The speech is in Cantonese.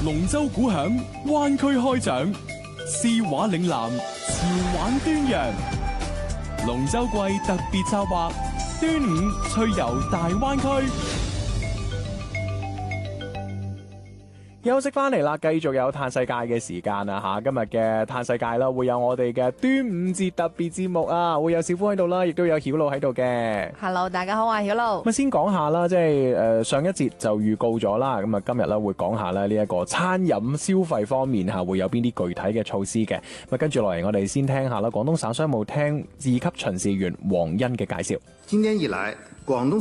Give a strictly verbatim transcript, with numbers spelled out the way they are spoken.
龍舟鼓響，灣區開獎，詩畫嶺南，潮玩端陽。龍舟季特別策劃，端午趣遊大灣區。休息翻嚟啦，繼續有嘆世界嘅時間啊吓！今日嘅嘆世界啦，會有我哋嘅端午節特別節目啊，會有小夫喺度啦，亦都有曉露喺度嘅。 Hello， 大家好啊，曉露。 咁先講下啦，即係誒上一節就預告咗啦，咁啊今日咧會講下咧呢一個餐飲消費方面吓會有邊啲具體嘅措施嘅。咁啊跟住落嚟，我哋先聽下啦，廣東省商務廳二級巡視員黃欣嘅介紹。 今年以來，廣東